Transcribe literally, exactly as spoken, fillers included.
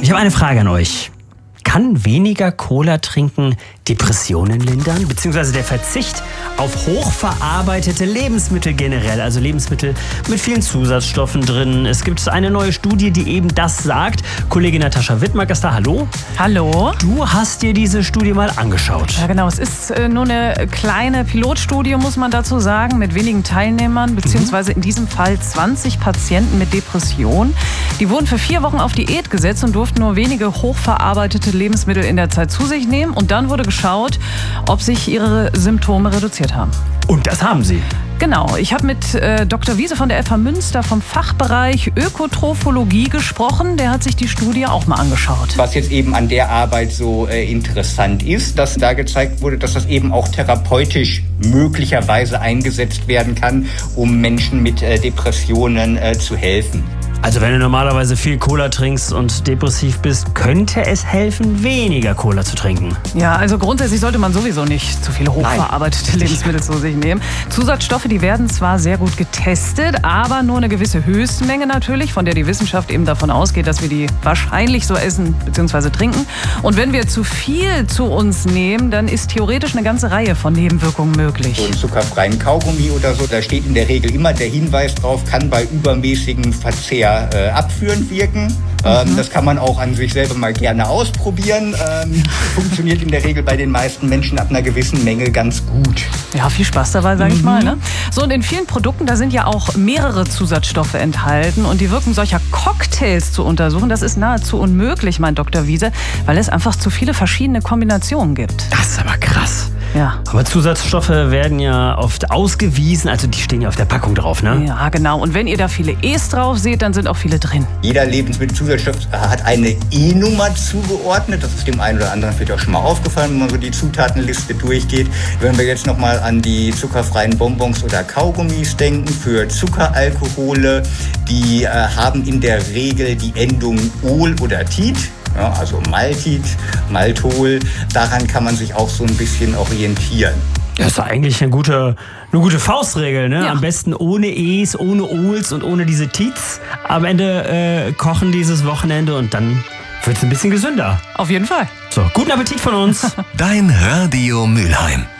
Ich habe eine Frage an euch. Kann weniger Cola trinken Depressionen lindern? Beziehungsweise der Verzicht auf hochverarbeitete Lebensmittel generell, also Lebensmittel mit vielen Zusatzstoffen drin. Es gibt eine neue Studie, die eben das sagt. Kollegin Natascha Wittmark ist da. Hallo. Hallo. Du hast dir diese Studie mal angeschaut. Ja genau, es ist äh, nur eine kleine Pilotstudie, muss man dazu sagen, mit wenigen Teilnehmern, beziehungsweise in diesem Fall zwanzig Patienten mit Depression. Die wurden für vier Wochen auf Diät gesetzt und durften nur wenige hochverarbeitete Lebensmittel in der Zeit zu sich nehmen. Und dann wurde geschaut, ob sich ihre Symptome reduziert haben. Und das haben sie. Genau, ich habe mit äh, Doktor Wiese von der F H Münster vom Fachbereich Ökotrophologie gesprochen. Der hat sich die Studie auch mal angeschaut. Was jetzt eben an der Arbeit so äh, interessant ist, dass da gezeigt wurde, dass das eben auch therapeutisch möglicherweise eingesetzt werden kann, um Menschen mit äh, Depressionen äh, zu helfen. Also wenn du normalerweise viel Cola trinkst und depressiv bist, könnte es helfen, weniger Cola zu trinken. Ja, also grundsätzlich sollte man sowieso nicht zu viele hochverarbeitete Nein. Lebensmittel zu sich nehmen. Zusatzstoffe, die werden zwar sehr gut getestet, aber nur eine gewisse Höchstmenge natürlich, von der die Wissenschaft eben davon ausgeht, dass wir die wahrscheinlich so essen bzw. trinken. Und wenn wir zu viel zu uns nehmen, dann ist theoretisch eine ganze Reihe von Nebenwirkungen möglich. So ein zuckerfreien Kaugummi oder so, da steht in der Regel immer der Hinweis drauf, kann bei übermäßigem Verzehr Äh, abführend wirken. Ähm, mhm. Das kann man auch an sich selber mal gerne ausprobieren. Ähm, funktioniert in der Regel bei den meisten Menschen ab einer gewissen Menge ganz gut. Ja, viel Spaß dabei, sage mhm. ich mal. Ne? So, und in vielen Produkten, da sind ja auch mehrere Zusatzstoffe enthalten. Und die Wirkung solcher Cocktails zu untersuchen, das ist nahezu unmöglich, meint Doktor Wiese, weil es einfach zu viele verschiedene Kombinationen gibt. Das ist aber krass. Ja. Aber Zusatzstoffe werden ja oft ausgewiesen, also die stehen ja auf der Packung drauf, ne? Ja, genau. Und wenn ihr da viele E's drauf seht, dann sind auch viele drin. Jeder Lebensmittelzusatzstoff hat eine E-Nummer zugeordnet. Das ist dem einen oder anderen vielleicht auch schon mal aufgefallen, wenn man so die Zutatenliste durchgeht. Wenn wir jetzt noch mal an die zuckerfreien Bonbons oder Kaugummis denken, für Zuckeralkohole, die äh, haben in der Regel die Endung Ol oder Tit. Ja, also Maltit, Maltol, daran kann man sich auch so ein bisschen orientieren. Das ist eigentlich eine gute, eine gute Faustregel, ne? Ja. Am besten ohne E's, ohne Ols und ohne diese Tits. Am Ende äh, kochen dieses Wochenende und dann wird es ein bisschen gesünder. Auf jeden Fall. So, guten Appetit von uns. Dein Radio Mülheim.